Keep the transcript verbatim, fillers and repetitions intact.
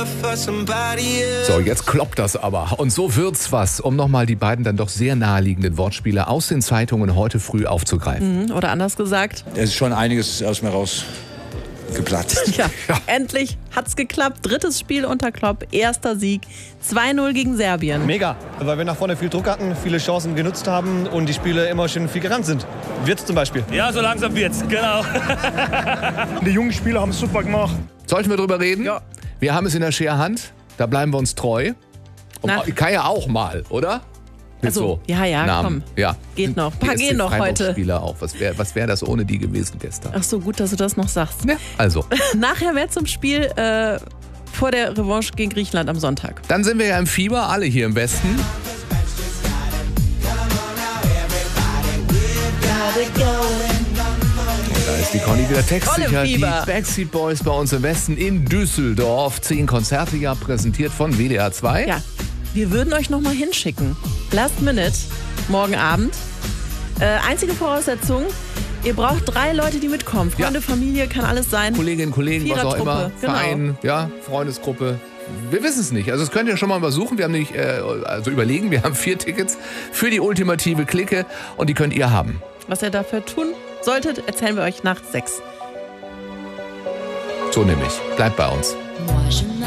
So, jetzt kloppt das aber. Und so wird's was, um nochmal die beiden dann doch sehr naheliegenden Wortspiele aus den Zeitungen heute früh aufzugreifen. Mhm, oder anders gesagt. Es ist schon einiges aus mir rausgeplatzt. Ja, ja, endlich hat's geklappt. Drittes Spiel unter Klopp, erster Sieg. zwei null gegen Serbien. Mega, weil wir nach vorne viel Druck hatten, viele Chancen genutzt haben und die Spiele immer schön viel gerannt sind. Wirtz zum Beispiel. Ja, so langsam wird's, genau. Die jungen Spieler haben es super gemacht. Sollten wir drüber reden? Ja. Wir haben es in der Scherhand, da bleiben wir uns treu. Und Na. kann ja auch mal, oder? Mit Also, so ja, ja, Namen. komm. Ja. Geht noch. Ein paar P S C gehen noch heute. Spieler auch. Was wäre was wär das ohne die gewesen gestern? Ach so, gut, dass du das noch sagst. Ja, also. Nachher mehr zum Spiel äh, vor der Revanche gegen Griechenland am Sonntag. Dann sind wir ja im Fieber, alle hier im Westen. Und da ist die Conny wieder textsicher. Voll im Die Fieber. Backstreet Boys bei uns im Westen in Düsseldorf. Zehn Konzerte ja präsentiert von W D R zwei. Ja, wir würden euch noch mal hinschicken. Last Minute, morgen Abend. Äh, einzige Voraussetzung, ihr braucht drei Leute, die mitkommen. Freunde, Ja. Familie, kann alles sein. Kolleginnen, Kollegen, was auch immer. Vierertruppe, genau. Verein, ja, Freundesgruppe. Wir wissen es nicht. Also das könnt ihr schon mal versuchen. Wir haben nämlich, äh, also überlegen, wir haben vier Tickets für die ultimative Clique und die könnt ihr haben. Was ihr dafür tun solltet, erzählen wir euch nach sechs. So nämlich. Bleibt bei uns.